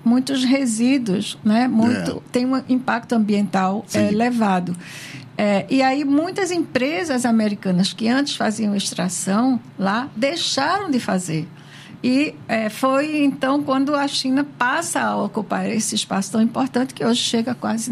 muitos resíduos, né? Tem um impacto ambiental elevado. E aí muitas empresas americanas que antes faziam extração lá deixaram de fazer. E foi então quando a China passa a ocupar esse espaço tão importante que hoje chega a quase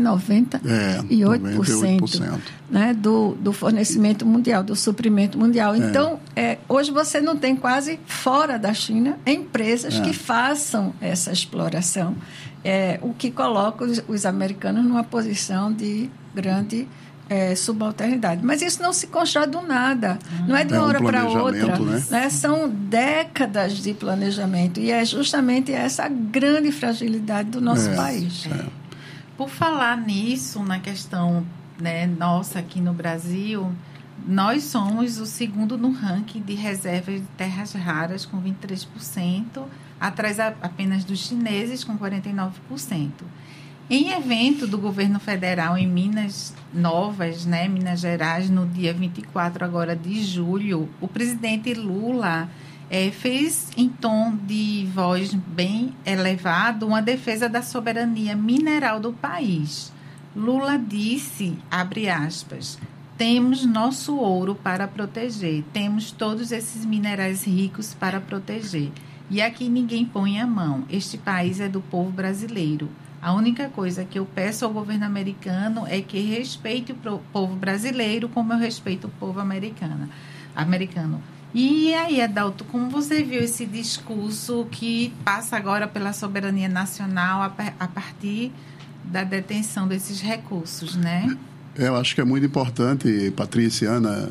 98%, né, do fornecimento mundial, do suprimento mundial. Então, hoje você não tem quase fora da China empresas que façam essa exploração, o que coloca os americanos numa posição de grande subalternidade. Mas isso não se constrói do nada. Não é de uma hora para outra. Né? São décadas de planejamento. E é justamente essa grande fragilidade do nosso país. Por falar nisso, na questão, né, nossa aqui no Brasil, nós somos o segundo no ranking de reservas de terras raras, com 23%, atrás apenas dos chineses, com 49%. Em evento do governo federal em Minas Novas, né, Minas Gerais, no dia 24 agora de julho, o presidente Lula fez em tom de voz bem elevado uma defesa da soberania mineral do país. Lula disse, abre aspas, temos nosso ouro para proteger, temos todos esses minerais ricos para proteger. E aqui ninguém põe a mão, este país é do povo brasileiro. A única coisa que eu peço ao governo americano é que respeite o povo brasileiro como eu respeito o povo americano. E aí, Adalto, como você viu esse discurso que passa agora pela soberania nacional a partir da detenção desses recursos, né? Eu acho que é muito importante, Patrícia e Ana,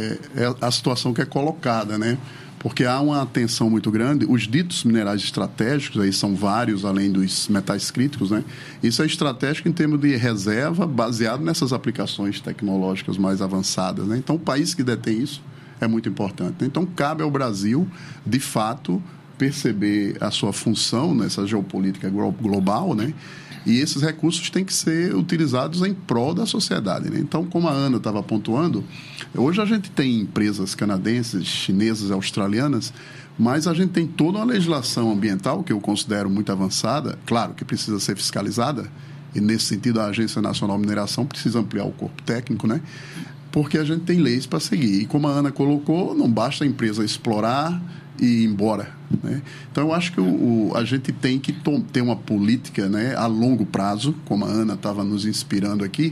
a situação que é colocada, né? Porque há uma atenção muito grande. Os ditos minerais estratégicos, aí são vários, além dos metais críticos, né? Isso é estratégico em termos de reserva, baseado nessas aplicações tecnológicas mais avançadas, né? Então, o país que detém isso é muito importante. Então, cabe ao Brasil, de fato, perceber a sua função nessa geopolítica global, né? E esses recursos têm que ser utilizados em prol da sociedade, né? Então, como a Ana estava pontuando, hoje a gente tem empresas canadenses, chinesas, australianas, mas a gente tem toda uma legislação ambiental que eu considero muito avançada, claro que precisa ser fiscalizada, e nesse sentido a Agência Nacional de Mineração precisa ampliar o corpo técnico, né? Porque a gente tem leis para seguir. E como a Ana colocou, não basta a empresa explorar e ir embora, né? Então, eu acho que a gente tem que ter uma política, né, a longo prazo, como a Ana estava nos inspirando aqui,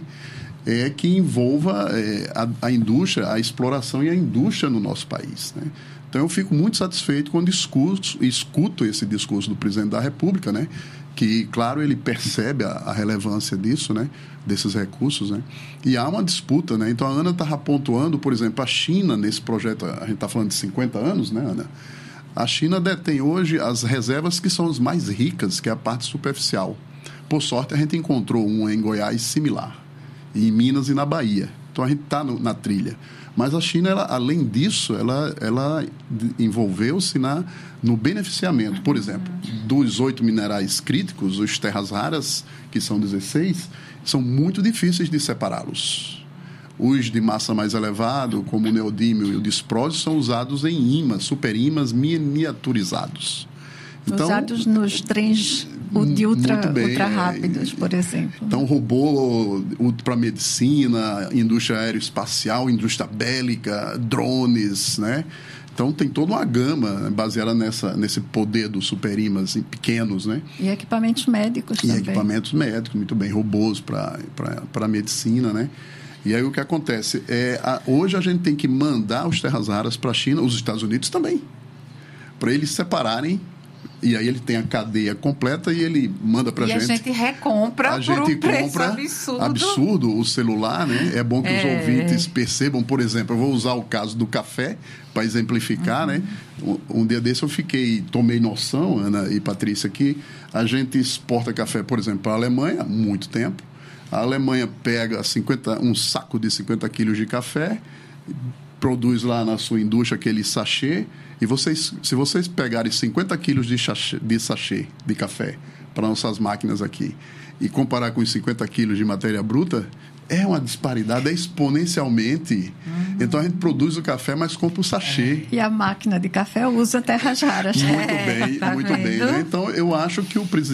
que envolva a indústria, a exploração e a indústria no nosso país, né? Então, eu fico muito satisfeito quando escuto esse discurso do presidente da República, né, que, claro, ele percebe a relevância disso, né, desses recursos, né, e há uma disputa, né? Então, a Ana estava pontuando, por exemplo, a China, nesse projeto, a gente está falando de 50 anos, né, Ana? A China detém hoje as reservas que são as mais ricas, que é a parte superficial. Por sorte, a gente encontrou uma em Goiás similar, e em Minas e na Bahia. Então, a gente está na trilha. Mas a China, além disso, ela envolveu-se no beneficiamento. Por exemplo, dos 8 minerais críticos, os terras raras, que são 16, são muito difíceis de separá-los. Os de massa mais elevada, como o neodímio e o disprósio, são usados em ímãs, super-ímos miniaturizados. Então, usados nos trens de ultra rápidos, por exemplo. Então, robô para medicina, indústria aeroespacial, indústria bélica, drones, né? Então, tem toda uma gama baseada nesse poder dos super-ímãs pequenos, né? E equipamentos médicos também. E equipamentos médicos, muito bem. Robôs para medicina, né? E aí o que acontece? Hoje a gente tem que mandar os terras raras para a China, os Estados Unidos também, para eles separarem. E aí ele tem a cadeia completa e ele manda para a gente. E a gente recompra por um preço absurdo o celular, né? É bom que os ouvintes percebam, por exemplo, eu vou usar o caso do café para exemplificar, né? Um dia desse tomei noção, Ana e Patrícia, que a gente exporta café, por exemplo, para a Alemanha há muito tempo. A Alemanha pega um saco de 50 quilos de café, produz lá na sua indústria aquele sachê, e se vocês pegarem 50 quilos de sachê de café para nossas máquinas aqui e comparar com os 50 quilos de matéria bruta, é uma disparidade exponencialmente. Então, a gente produz o café, mas compra o sachê. E a máquina de café usa terras raras. Muito bem, né? Então, eu acho que o presidente